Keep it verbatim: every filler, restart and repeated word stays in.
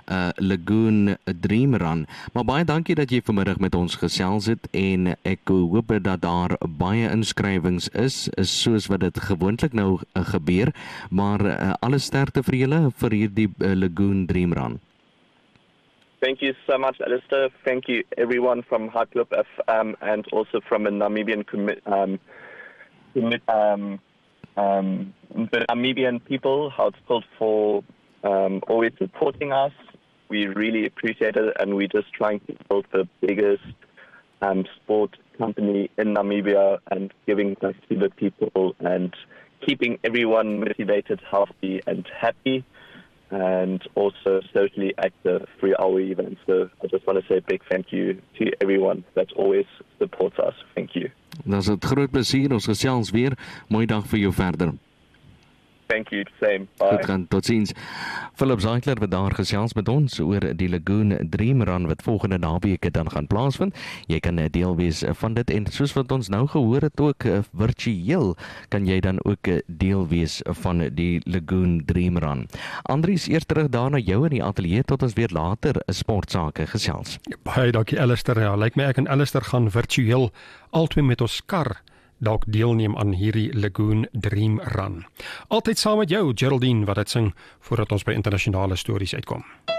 uh, Lagoon Dream Run. Maar baie dankie dat jy vanmiddag met ons gesels het en ek hoop dat daar baie inskrywings is, is soos wat dit gewoonlik nou uh, gebeur, maar uh, alle sterkte vir julle vir hierdie uh, Lagoon Dream Run. Thank you so much, Alistair. Thank you everyone from Hardloop F M and also from the Namibian commi- um, commi- um, um, the Namibian people, how it's called, for um, always supporting us. We really appreciate it, and we're just trying to build the biggest um, sport company in Namibia and giving back to the people and keeping everyone motivated, healthy and happy, and also socially active through our events. So I just want to say a big thank you to everyone that always supports us. Thank you. Dat is 'n groot plesier, ons gesels weer. Mooi dag vir jou verder. Thank you, same. Bye. Goed gaan, tot ziens. Philip Zaitler wat daar gesels met ons oor die Lagoon Dream Run wat volgende naweek dan gaan plaasvind. Jy kan deel wees van dit en soos wat ons nou gehoor het ook virtueel kan jy dan ook deel wees van die Lagoon Dream Run. Andries, eers terug daar na jou in die ateljee tot ons weer later 'n sportsake gesels. Baie dankie Alistair. Ja, lyk my ek en Alistair gaan virtueel albei met ons kar dalk deelneem aan hierdie Lagoon Dream Run. Altyd saam met jou, Geraldine, wat dit sing, voordat ons by internasionale stories uitkom.